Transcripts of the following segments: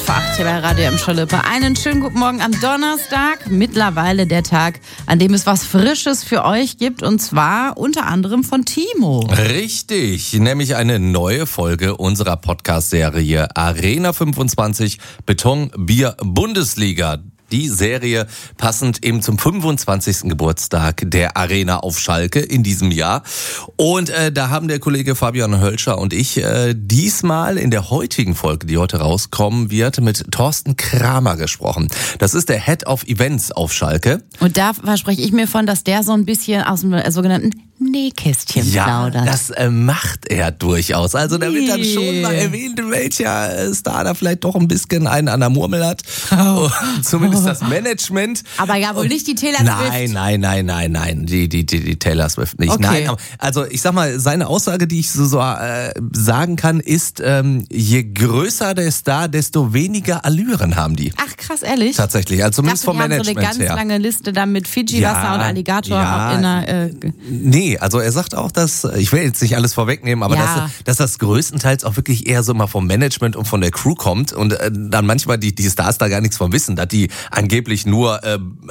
vor 8 hier bei Radio Emscher-Lippe. Einen schönen guten Morgen am Donnerstag. Mittlerweile der Tag, an dem es was Frisches für euch gibt. Und zwar unter anderem von Timo. Richtig, nämlich eine neue Folge unserer Podcast-Serie Arena 25 Beton Bier Bundesliga. Die Serie passend eben zum 25. Geburtstag der Arena auf Schalke in diesem Jahr. Und da haben der Kollege Fabian Hölscher und ich diesmal in der heutigen Folge, die heute rauskommen wird, mit Thorsten Kramer gesprochen. Das ist der Head of Events auf Schalke. Und da verspreche ich mir von, dass der so ein bisschen aus dem sogenannten Nähkästchen plaudert. Ja, das macht er durchaus. Also da wird dann schon mal erwähnt, welcher Star da vielleicht doch ein bisschen einen an der Murmel hat. Zumindest das Management. Aber ja wohl nicht die Taylor Swift. Nein. Die Taylor Swift nicht. Okay. Nein, also ich sag mal, seine Aussage, die ich so sagen kann, ist, je größer der Star, desto weniger Allüren haben die. Ach krass, ehrlich? Tatsächlich, also zumindest vom Management her. So eine ganz lange Liste dann mit Fiji-Wasser und Alligator auch in einer... Nee, also er sagt auch, dass, ich will jetzt nicht alles vorwegnehmen, aber dass das größtenteils auch wirklich eher so mal vom Management und von der Crew kommt und dann manchmal die Stars da gar nichts von wissen, dass die angeblich nur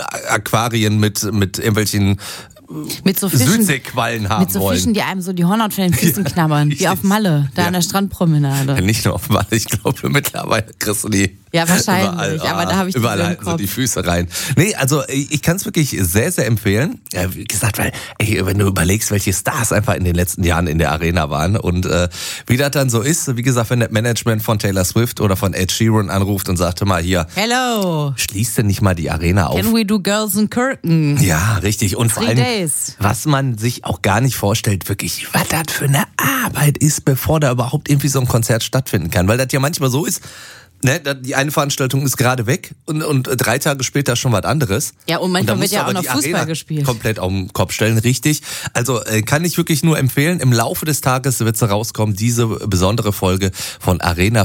Aquarien mit irgendwelchen mit so Fischen, Südseequallen haben mit so wollen. Fischen, die einem so die Hornhaut von den Füßen knabbern, wie auf Malle, da an der Strandpromenade. Nicht nur auf Malle, ich glaube mittlerweile kriegst du die wahrscheinlich, überall, aber da habe ich überall halten so die Füße rein. Nee, also ich kann es wirklich sehr, sehr empfehlen. Ja, wie gesagt, weil wenn du überlegst, welche Stars einfach in den letzten Jahren in der Arena waren und wie das dann so ist, wie gesagt, wenn das Management von Taylor Swift oder von Ed Sheeran anruft und sagt mal hier, hello, schließt denn nicht mal die Arena auf? Can we do Girls in Curtain? Ja, richtig. Und vor allem, days. Was man sich auch gar nicht vorstellt, wirklich, was das für eine Arbeit ist, bevor da überhaupt irgendwie so ein Konzert stattfinden kann. Weil das ja manchmal so ist, ne, die eine Veranstaltung ist gerade weg und 3 Tage später schon was anderes. Ja, und manchmal wird ja auch noch die Fußball Arena gespielt. Komplett auf den Kopf stellen, richtig. Also kann ich wirklich nur empfehlen, im Laufe des Tages wird es rauskommen, diese besondere Folge von Arena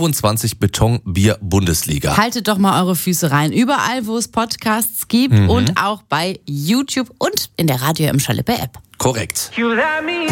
25 Beton Bier Bundesliga. Haltet doch mal eure Füße rein. Überall, wo es Podcasts gibt und auch bei YouTube und in der Radio Emscher-Lippe App. Korrekt. You let me